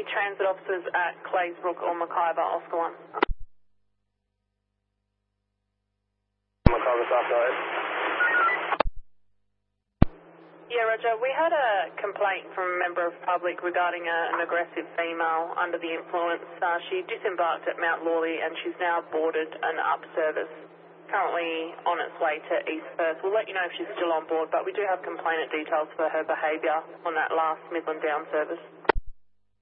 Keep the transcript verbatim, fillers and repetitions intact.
transit officers at Claysbrook or Mackay Oscar one. Mackay Oscar. Yeah, Roger. We had a complaint from a member of the public regarding a, an aggressive female under the influence. Uh, she disembarked at Mount Lawley and she's now boarded an up service, currently on its way to East Perth. We'll let you know if she's still on board, but we do have complainant details for her behaviour on that last Midland down service.